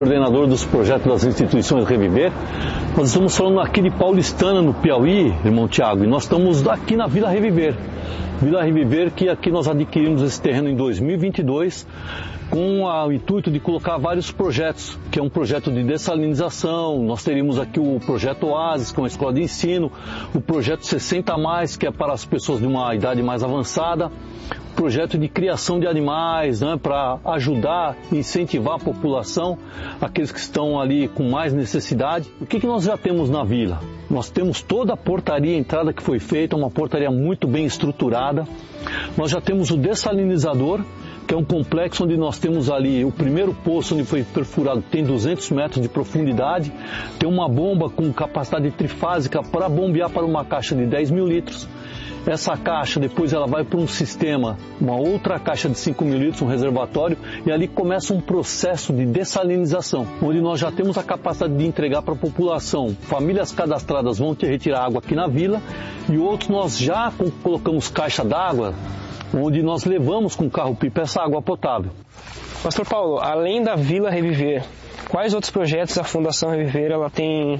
Coordenador dos projetos das instituições Reviver. Nós estamos falando aqui de Paulistana, no Piauí, irmão Tiago, e nós estamos aqui na Vila Reviver. Vila Reviver, que aqui nós adquirimos esse terreno em 2022, com o intuito de colocar vários projetos, que é um projeto de dessalinização. Nós teríamos aqui o projeto Oasis, que é uma escola de ensino, o projeto 60+, que é para as pessoas de uma idade mais avançada, projeto de criação de animais, né, para ajudar e incentivar a população, aqueles que estão ali com mais necessidade. O que nós já temos na vila? Nós temos toda a portaria, a entrada que foi feita, uma portaria muito bem estruturada. Nós já temos o dessalinizador, que é um complexo onde nós temos ali o primeiro poço onde foi perfurado, tem 200 metros de profundidade, tem uma bomba com capacidade trifásica para bombear para uma caixa de 10 mil litros. Essa caixa depois ela vai para um sistema, uma outra caixa de 5 mil litros, um reservatório, e ali começa um processo de dessalinização, onde nós já temos a capacidade de entregar para a população. Famílias cadastradas vão retirar água aqui na vila, e outros nós já colocamos caixa d'água, onde nós levamos com carro-pipa essa água potável. Pastor Paulo, além da Vila Reviver, quais outros projetos a Fundação Reviver ela tem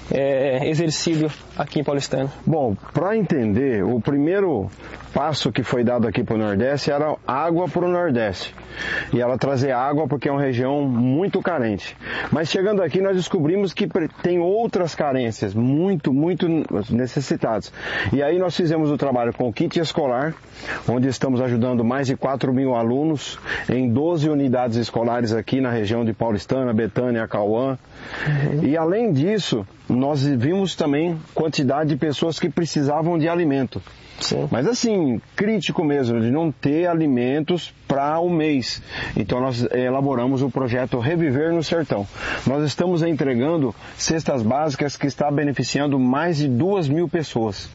exercido aqui em Paulistana? Bom, para entender, o primeiro passo que foi dado aqui para o Nordeste era água para o Nordeste. E ela trazer água porque é uma região muito carente. Mas chegando aqui nós descobrimos que tem outras carências, muito necessitadas. E aí nós fizemos o trabalho com o kit escolar, onde estamos ajudando mais de 4 mil alunos em 12 unidades escolares aqui na região de Paulistana, Betânia, Acauã. E além disso, nós vimos também quantidade de pessoas que precisavam de alimento. Sim. Mas assim, crítico mesmo, de não ter alimentos para o mês. Então nós elaboramos o projeto Reviver no Sertão. Nós estamos entregando cestas básicas que está beneficiando mais de 2 mil pessoas.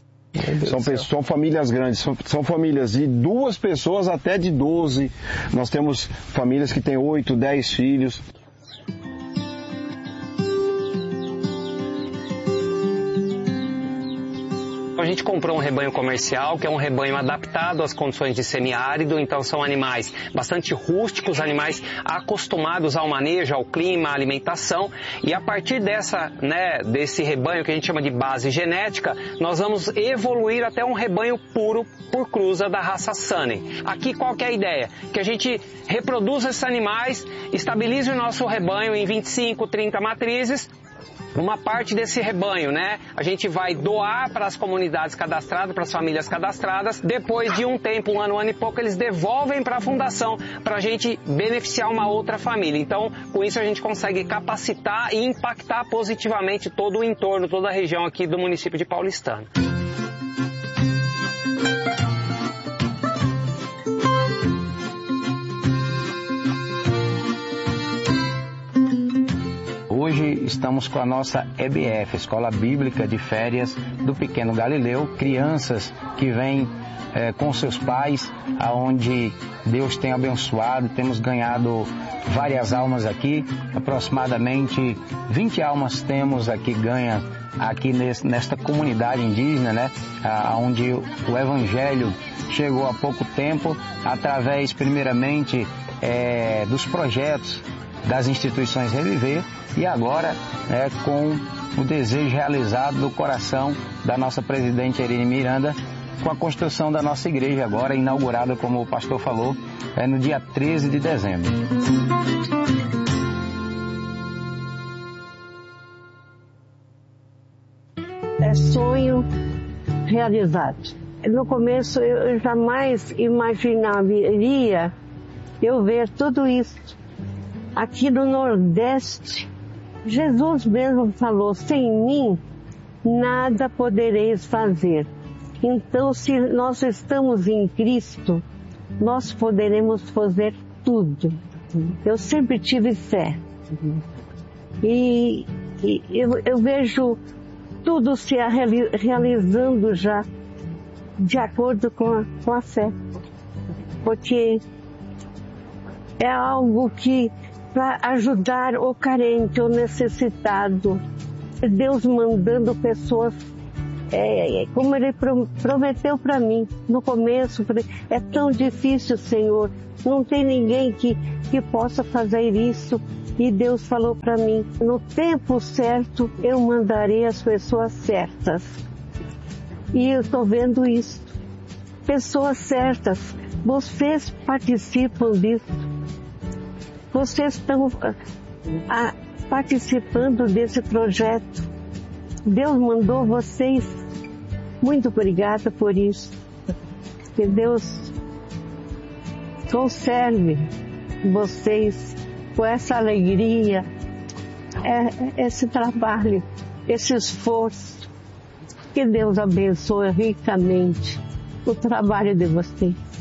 São famílias grandes, são famílias de 2 pessoas até de 12. Nós temos famílias que têm 8, 10 filhos. A gente comprou um rebanho comercial, que é um rebanho adaptado às condições de semiárido, então são animais bastante rústicos, animais acostumados ao manejo, ao clima, à alimentação, e a partir desse rebanho que a gente chama de base genética, nós vamos evoluir até um rebanho puro por cruza da raça Sunny. Aqui qual que é a ideia? Que a gente reproduza esses animais, estabilize o nosso rebanho em 25, 30 matrizes. Uma parte desse rebanho, a gente vai doar para as comunidades cadastradas, para as famílias cadastradas. Depois de um tempo, um ano e pouco, eles devolvem para a fundação para a gente beneficiar uma outra família. Então, com isso a gente consegue capacitar e impactar positivamente todo o entorno, toda a região aqui do município de Paulistana. Hoje estamos com a nossa EBF, Escola Bíblica de Férias do Pequeno Galileu, crianças que vêm com seus pais, aonde Deus tem abençoado, temos ganhado várias almas aqui, aproximadamente 20 almas temos aqui ganha aqui nesta comunidade indígena, onde o Evangelho chegou há pouco tempo, através primeiramente dos projetos das instituições Reviver, e agora com o desejo realizado do coração da nossa presidente Erine Miranda, com a construção da nossa igreja agora, inaugurada, como o pastor falou, no dia 13 de dezembro. É sonho realizado. No começo eu jamais imaginaria eu ver tudo isso. Aqui no Nordeste, Jesus mesmo falou, sem mim nada podereis fazer. Então, se nós estamos em Cristo, nós poderemos fazer tudo. Eu sempre tive fé. E eu vejo tudo se realizando já de acordo com a fé. Porque é algo que para ajudar o carente, o necessitado. Deus mandando pessoas, como Ele prometeu para mim no começo, é tão difícil, Senhor, não tem ninguém que possa fazer isso. E Deus falou para mim, no tempo certo eu mandarei as pessoas certas. E eu estou vendo isso. Pessoas certas, vocês participam disso. Vocês estão participando desse projeto. Deus mandou vocês. Muito obrigada por isso. Que Deus conserve vocês com essa alegria, esse trabalho, esse esforço. Que Deus abençoe ricamente o trabalho de vocês.